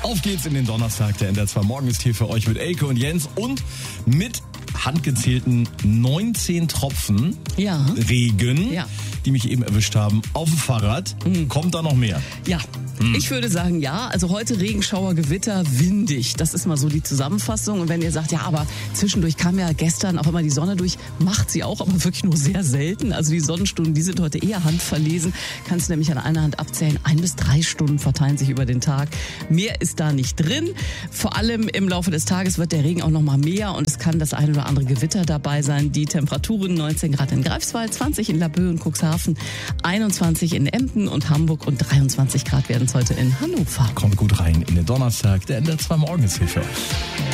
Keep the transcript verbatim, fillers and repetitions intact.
Auf geht's in den Donnerstag. Der N D R zwei Morgen ist hier für euch mit Elke und Jens und mit handgezählten neunzehn Tropfen Ja. Regen, Ja. die mich eben erwischt haben, auf dem Fahrrad. Mhm. Kommt da noch mehr? Ja. Ich würde sagen, ja. Also heute Regenschauer, Gewitter, windig. Das ist mal so die Zusammenfassung. Und wenn ihr sagt, ja, aber zwischendurch kam ja gestern auch immer die Sonne durch, macht sie auch, aber wirklich nur sehr selten. Also die Sonnenstunden, die sind heute eher handverlesen. Kannst du nämlich an einer Hand abzählen. Ein bis drei Stunden verteilen sich über den Tag. Mehr ist da nicht drin. Vor allem im Laufe des Tages wird der Regen auch noch mal mehr und es kann das ein oder andere Gewitter dabei sein. Die Temperaturen neunzehn Grad in Greifswald, zwanzig in Laboe und Cuxhaven, einundzwanzig in Emden und Hamburg und dreiundzwanzig Grad werden heute in Hannover. Kommt gut rein in den Donnerstag. Der N D R zwei Morgen ist hier für euch.